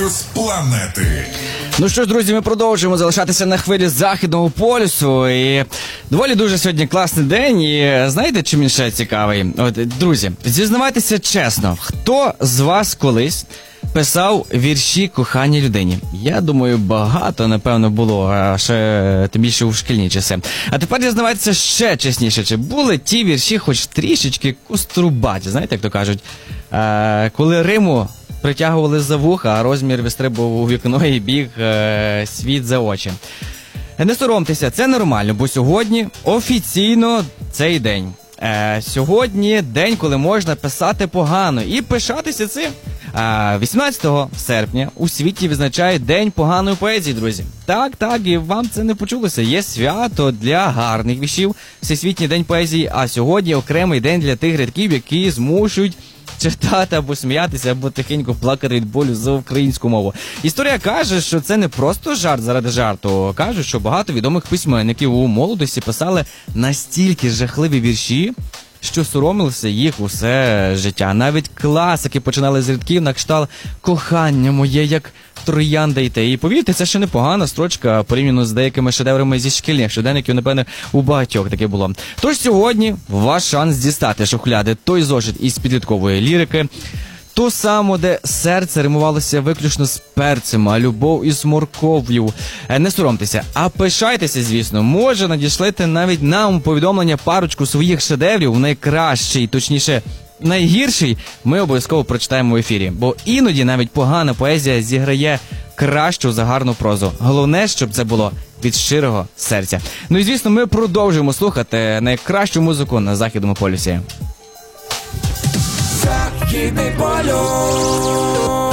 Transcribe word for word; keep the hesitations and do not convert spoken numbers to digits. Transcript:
З планети. Ну що ж, друзі, ми продовжуємо залишатися на хвилі Західного полюсу. І доволі дуже сьогодні класний день. І знаєте, чим він ще цікавий? От, друзі, зізнавайтеся чесно, хто з вас колись писав вірші коханій людині? Я думаю, багато, напевно, було, а ще тим більше у шкільні часи. А тепер дізнавайтеся ще чесніше, чи були ті вірші хоч трішечки кострубаті, знаєте, як то кажуть, е, коли Риму притягували за вуха, а розмір вистрибував у вікно і біг е, світ за очі. Не соромтеся, це нормально, бо сьогодні офіційно цей день. Е, сьогодні день, коли можна писати погано і пишатися цим. Е, вісімнадцятого серпня у світі відзначають День поганої поезії, друзі. Так, так, і вам це не почулося. Є свято для гарних віршів, Всесвітній день поезії, а сьогодні окремий день для тих рядків, які змушують читати або сміятися, або тихенько плакати від болю за українську мову. Історія каже, що це не просто жарт заради жарту. Кажуть, що багато відомих письменників у молодості писали настільки жахливі вірші, що соромилися їх усе життя. Навіть класики починали з рядків на кшталт «Кохання моє, як троянда йте». І повірте, це ще непогана строчка порівняно з деякими шедеврами зі шкільних щоденників, напевне, у багатьох таке було. Тож сьогодні ваш шанс дістати шухляди той зошит із підліткової лірики, ту саму, де серце римувалося виключно з перцем, а любов із морков'ю. Не соромтеся, а пишайтеся, звісно. Може, надішлете навіть нам повідомлення парочку своїх шедеврів, найкращий, точніше, найгірший, ми обов'язково прочитаємо в ефірі. Бо іноді навіть погана поезія зіграє кращу за гарну прозу. Головне, щоб це було від щирого серця. Ну і, звісно, ми продовжуємо слухати найкращу музику на Західному полюсі. Західний полюс.